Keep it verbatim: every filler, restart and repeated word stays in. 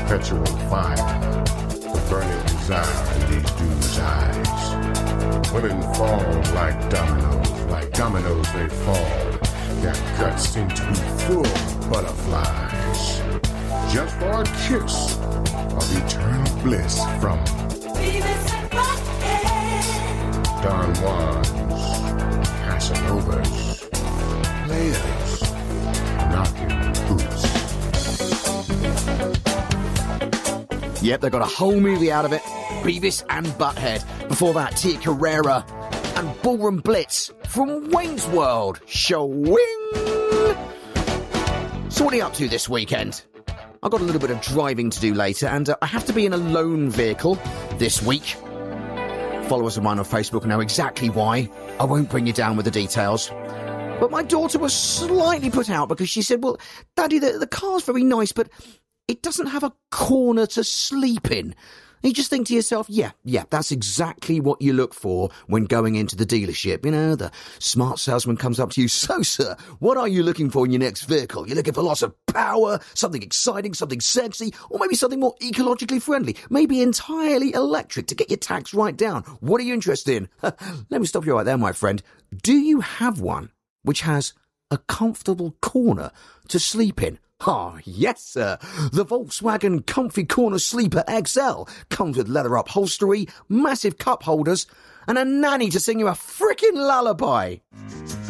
perpetual fire, the burning desire in these dudes' eyes. Women fall like dominoes, like dominoes they fall. Their guts seem to be full of butterflies, just for a kiss of eternal bliss from Beavis and Butt-Head. Don Juans, Casanovas, players, knocking boots. Yep, they got a whole movie out of it. Beavis and Butthead. Before that, Tia Carrera and Ballroom Blitz from Wayne's World. Showing. So what are you up to this weekend? I've got a little bit of driving to do later, and uh, I have to be in a lone vehicle this week. Followers of mine on Facebook know exactly why. I won't bring you down with the details. But my daughter was slightly put out because she said, well, Daddy, the, the car's very nice, but it doesn't have a corner to sleep in. And you just think to yourself, yeah, yeah, that's exactly what you look for when going into the dealership. You know, the smart salesman comes up to you, so, sir, what are you looking for in your next vehicle? You're looking for lots of power, something exciting, something sexy, or maybe something more ecologically friendly, maybe entirely electric to get your tax right down. What are you interested in? Let me stop you right there, my friend. Do you have one which has a comfortable corner to sleep in? Ah, yes, sir. The Volkswagen Comfy Corner Sleeper X L comes with leather upholstery, massive cup holders, and a nanny to sing you a frickin' lullaby.